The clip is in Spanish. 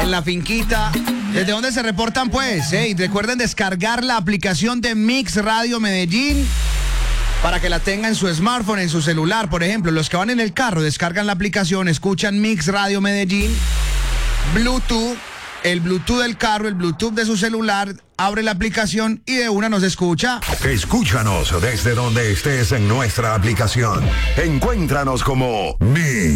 en la finquita. ¿Desde dónde se reportan, pues? Y recuerden descargar la aplicación de Mix Radio Medellín para que la tengan en su smartphone, en su celular. Por ejemplo, los que van en el carro descargan la aplicación, escuchan Mix Radio Medellín, Bluetooth, el Bluetooth del carro, el Bluetooth de su celular, abre la aplicación y de una nos escucha. Escúchanos desde donde estés en nuestra aplicación. Encuéntranos como Mix.